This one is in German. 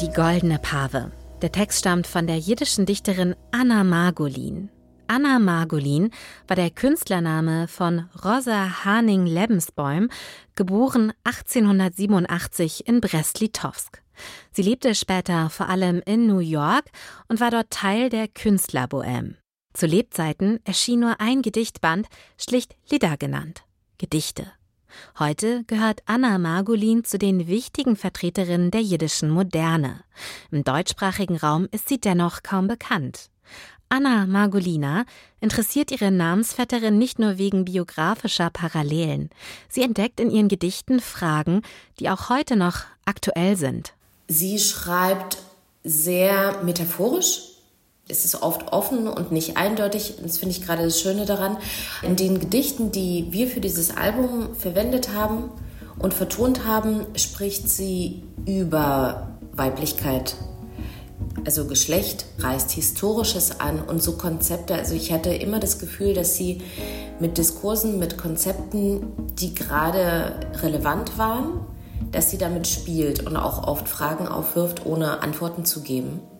Die goldene Pawe. Der Text stammt von der jiddischen Dichterin Anna Margolin. Anna Margolin war der Künstlername von Rosa Haning-Lebensboim, geboren 1887 in Brest-Litovsk. Sie lebte später vor allem in New York und war dort Teil der Künstlerbohème. Zu Lebzeiten erschien nur ein Gedichtband, schlicht Lieder genannt, Gedichte. Heute gehört Anna Margolin zu den wichtigen Vertreterinnen der jiddischen Moderne. Im deutschsprachigen Raum ist sie dennoch kaum bekannt. Anna Margolina interessiert ihre Namensvetterin nicht nur wegen biografischer Parallelen. Sie entdeckt in ihren Gedichten Fragen, die auch heute noch aktuell sind. Sie schreibt sehr metaphorisch. Es ist oft offen und nicht eindeutig. Das finde ich gerade das Schöne daran. In den Gedichten, die wir für dieses Album verwendet haben und vertont haben, spricht sie über Weiblichkeit. Also Geschlecht reißt Historisches an und so Konzepte. Also ich hatte immer das Gefühl, dass sie mit Diskursen, mit Konzepten, die gerade relevant waren, dass sie damit spielt und auch oft Fragen aufwirft, ohne Antworten zu geben.